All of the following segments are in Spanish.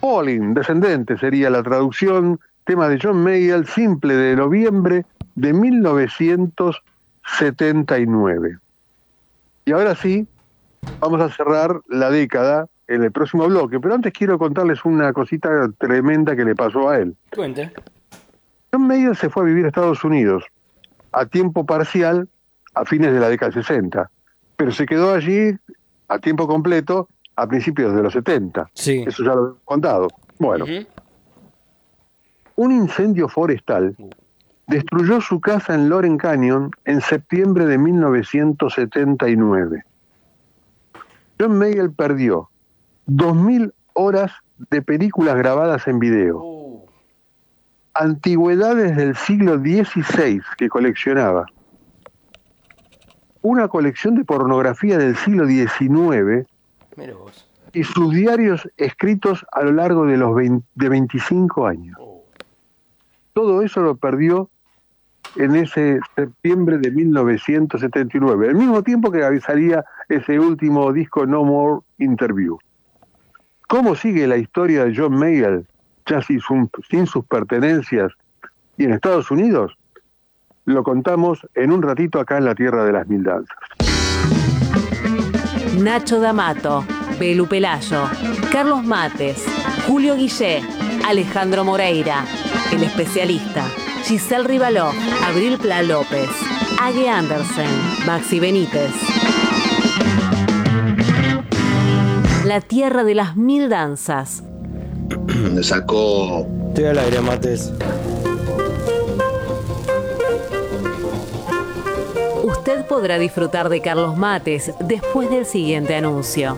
Falling, Descendente sería la traducción, tema de John Mayall, simple de noviembre de 1979. Y ahora sí, vamos a cerrar la década en el próximo bloque, pero antes quiero contarles una cosita tremenda que le pasó a él. Cuente. John Mayall se fue a vivir a Estados Unidos a tiempo parcial a fines de la década del 60, pero se quedó allí a tiempo completo a principios de los 70. Sí. Eso ya lo he contado. Bueno, un incendio forestal destruyó su casa en Loren Canyon en septiembre de 1979. John Mayall perdió 2.000 horas de películas grabadas en video, antigüedades del siglo XVI que coleccionaba, una colección de pornografía del siglo XIX y sus diarios escritos a lo largo de los 25 años. Todo eso lo perdió en ese septiembre de 1979, al mismo tiempo que avisaría ese último disco No More Interview. ¿Cómo sigue la historia de John Mayall, ya sin sus pertenencias, y en Estados Unidos? Lo contamos en un ratito acá en la Tierra de las Mil Danzas. Nacho D'Amato, Belu Pelayo, Carlos Mates, Julio Guillé, Alejandro Moreira, El Especialista, Giselle Rivaló, Abril Pla López, Ague Andersen, Maxi Benítez. La Tierra de las Mil Danzas. Me sacó... Estoy al aire, Mates. Usted podrá disfrutar de Carlos Mates después del siguiente anuncio.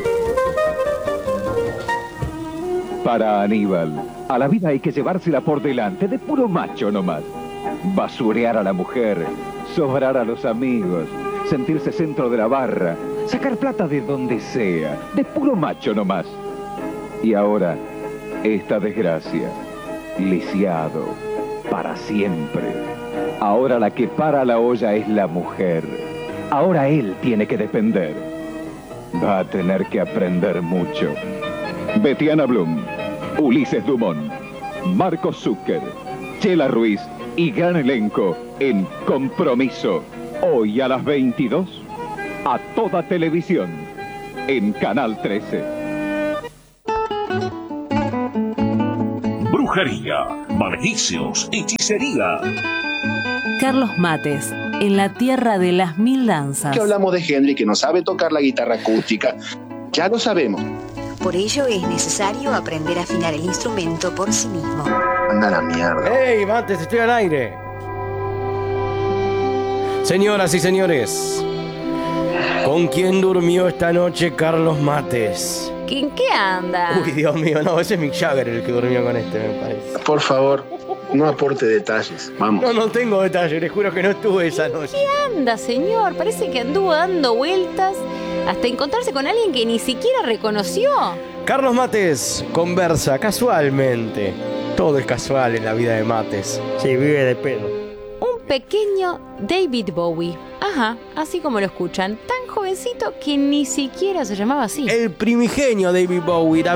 Para Aníbal, a la vida hay que llevársela por delante, de puro macho nomás. Basurear a la mujer, sobrar a los amigos, sentirse centro de la barra, sacar plata de donde sea, de puro macho nomás. Y ahora, esta desgracia, lisiado, para siempre. Ahora la que para la olla es la mujer. Ahora él tiene que depender. Va a tener que aprender mucho. Betiana Blum, Ulises Dumont, Marcos Zucker, Chela Ruiz y gran elenco en Compromiso. Hoy a las 22, a toda televisión, en Canal 13. Brujería, maleficios, hechicería. Carlos Mates, en la Tierra de las Mil Danzas. Que hablamos de Henry, que no sabe tocar la guitarra acústica. Ya lo sabemos. Por ello es necesario aprender a afinar el instrumento por sí mismo. Anda a la mierda. ¡Ey, Mates, estoy al aire! Señoras y señores, ¿con quién durmió esta noche Carlos Mates? ¿En qué anda? Uy, Dios mío, no, ese es Mick Jagger el que durmió con este, me parece. Por favor, no aporte detalles. Vamos. No tengo detalles, les juro que no estuve esa noche. ¿Qué anda, señor? Parece que anduvo dando vueltas hasta encontrarse con alguien que ni siquiera reconoció. Carlos Mates conversa casualmente. Todo es casual en la vida de Mates. Sí, vive de pedo. Un pequeño David Bowie. Ajá, así como lo escuchan. Tan jovencito que ni siquiera se llamaba así. El primigenio David Bowie.